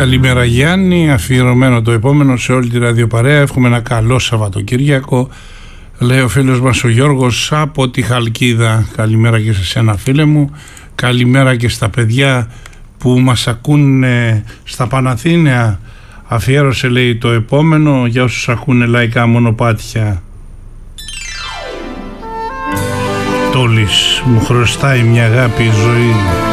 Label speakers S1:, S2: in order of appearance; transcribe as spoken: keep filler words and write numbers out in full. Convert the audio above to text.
S1: Καλημέρα Γιάννη, αφιερωμένο το επόμενο σε όλη τη ραδιοπαρέα. Εύχομαι ένα καλό Σαββατοκύριακο. Λέει ο φίλος μας ο Γιώργος από τη Χαλκίδα. Καλημέρα και σε σένα φίλε μου. Καλημέρα και στα παιδιά που μας ακούνε στα Παναθήναια. Αφιέρωσε λέει το επόμενο για όσους ακούνε λαϊκά μονοπάτια. Τόλης μου χρωστάει μια αγάπη η ζωή.